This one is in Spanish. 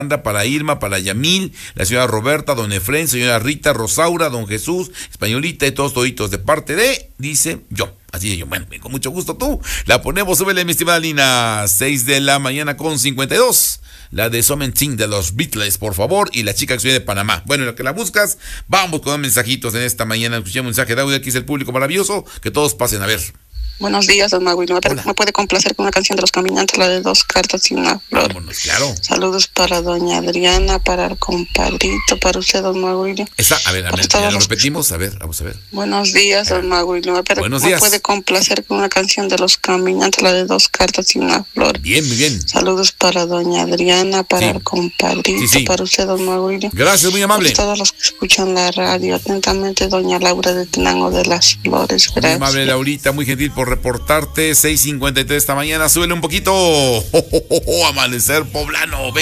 para Irma, para Yamil, la señora Roberta, don Efren, señora Rita, Rosaura, don Jesús, Españolita y todos toditos de parte de, dice yo. Así de yo, bueno, con mucho gusto tú. La ponemos, súbele, mi estimada Lina, 6 de la mañana con 52. La de Something de los Beatles, por favor, y la chica que soy de Panamá. Bueno, en lo que la buscas, vamos con mensajitos en esta mañana. Escuché un mensaje de audio, aquí es el público maravilloso, que todos pasen a ver. Buenos días, don Maguilo. ¿Me puede complacer con una canción de Los Caminantes, la de 2 cartas y una flor? Vámonos, claro. Saludos para doña Adriana, para el compadrito, para usted, don Maguilo. A ver, lo repetimos, a ver, vamos a ver. Buenos días, don Maguilo. Buenos días. ¿Me puede complacer con una canción de Los Caminantes, la de 2 cartas y una flor? Bien, muy bien. Saludos para doña Adriana, para el compadrito, para usted, don Maguilo. Gracias, muy amable. Para todos los que escuchan la radio, atentamente, doña Laura de Tenango de las Flores. Gracias. Muy amable, Laurita, muy gentil por reportarte. 6:53 esta mañana, súbele un poquito. Amanecer poblano. Venga.